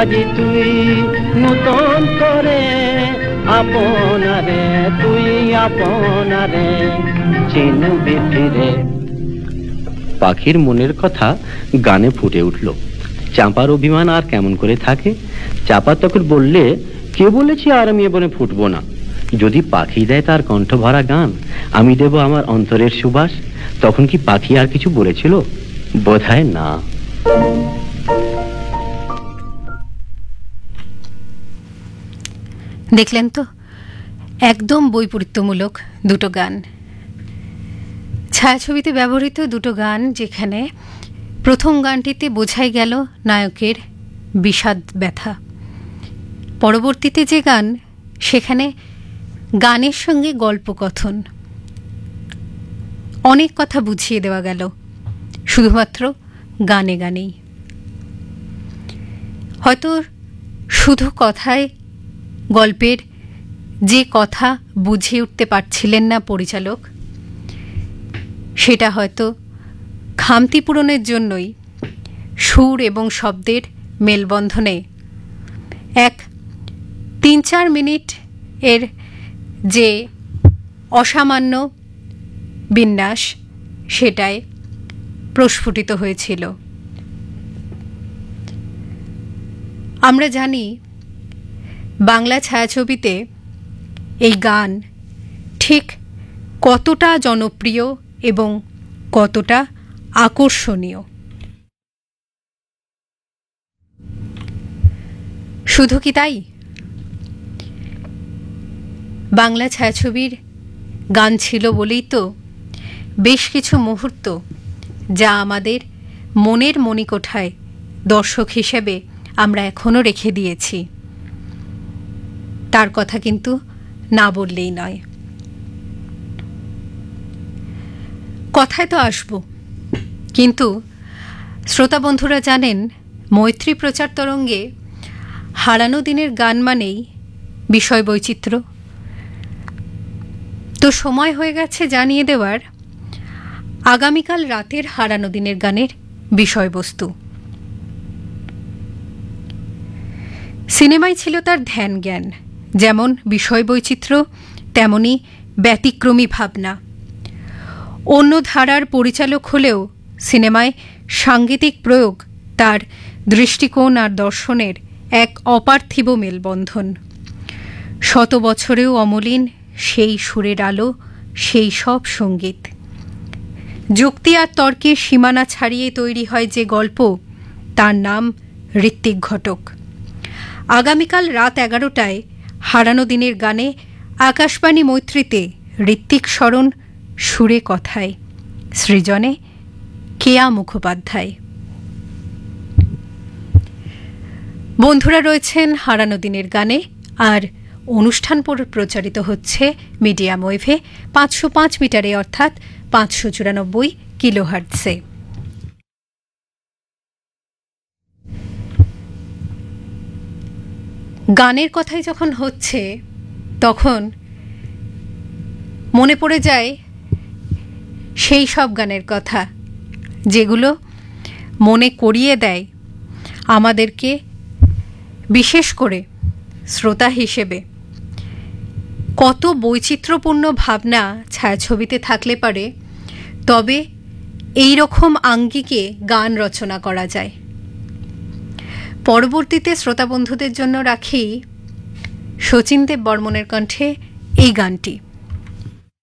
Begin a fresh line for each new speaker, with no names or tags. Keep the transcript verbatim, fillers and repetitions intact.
আজি তুই নূতন করে আপনারে তুই আপনারে চিনবি ফিরে। পাখির মনের কথা গানে ফুটে উঠল। চাঁপার অভিমান আর কেমন করে থাকে? চাপা তখন বললে, কে বলেছি আর আমি এ বনে ফুটবো না? যদি পাখি দেয় তার কণ্ঠ ভরা গান, আমি দেব আমার অন্তরের সুবাস। তখন কি পাখি আর কিছু বলেছিল? বোধহয় না।
দেখলেন তো, একদম বৈপরীত্যমূলক দুটো গান। ছায়াছবিতে ব্যবহৃত দুটো গান, যেখানে প্রথম গানটিতে বোঝাই গেল নায়কের বিষাদ ব্যথা। পরবর্তীতে যে গান, সেখানে গানের সঙ্গে গল্পকথন, অনেক কথা বুঝিয়ে দেওয়া গেল শুধুমাত্র গানে গানেই। হয়তো শুধু কথায় গল্পের যে কথা বুঝিয়ে উঠতে পারছিলেন না পরিচালক, সেটা হয়তো খামতি পূরণের জন্যই সুর এবং শব্দের মেলবন্ধনে এক তিন চার মিনিট এর যে অসামান্য বিন্যাস, সেটাই প্রস্ফুটিত হয়েছিল। আমরা জানি বাংলা ছায়াছবিতে এই গান ঠিক কতটা জনপ্রিয় এবং কতটা আকর্ষণীয়। শুধু কি তাই? বাংলা ছায়াছবির গান ছিল বলেই তো বেশ কিছু মুহূর্ত, যা আমাদের মনের মণিকোঠায় দর্শক হিসেবে আমরা এখনো রেখে দিয়েছি। তার কথা কিন্তু না বললেই নয়। কথায় তো আসবো, কিন্তু শ্রোতা বন্ধুরা জানেন, মৈত্রী প্রচার তরঙ্গে হারানো দিনের গান মানেই বিষয় বৈচিত্র্য। তো সময় হয়ে গেছে জানিয়ে দেওয়ার আগামীকাল রাতের হারানো দিনের গানের বিষয়বস্তু। সিনেমাই ছিল তার ধ্যান জ্ঞান, যেমন বিষয় বৈচিত্র্য তেমনি ব্যতিক্রমী ভাবনা। অন্য ধারার পরিচালক হলেও সিনেমায় সাংগীতিক প্রয়োগ তার দৃষ্টিকোণ আর দর্শনের এক অপার্থিব মেলবন্ধন। শত বছরেও অমলিন সেই সুরের আলো, সেই সব সঙ্গীত। যুক্তি আর তর্কের সীমানা ছাড়িয়ে তৈরি হয় যে গল্প, তার নাম ঋত্বিক ঘটক। আগামীকাল রাত এগারোটায় হারানো দিনের গানে আকাশবাণী মৈত্রীতে ঋত্বিক স্মরণ, সুরে কথায়, সৃজনে কেয়া মুখোপাধ্যায়। বন্ধুরা রয়েছেন হারানো দিনের গানে, আর অনুষ্ঠান প্রচারিত হচ্ছে মিডিয়াম ওয়েভে পাঁচশো পাঁচ মিটারে, অর্থাৎ পাঁচশো চুরানব্বই কিলোহার্টসে। গানের কথাই যখন হচ্ছে, তখন মনে পড়ে যায় সেই সব গানের কথা যেগুলো মনে করিয়ে দেয় আমাদেরকে, বিশেষ করে শ্রোতা হিসেবে, কত বৈচিত্র্যপূর্ণ ভাবনা ছায়াছবিতে থাকলে পারে তবে এই রকম আঙ্গিকে গান রচনা করা যায়। পরবর্তীতে শ্রোতা বন্ধুদের জন্য রাখি শচীন দেব বর্মনের কণ্ঠে এই গানটি।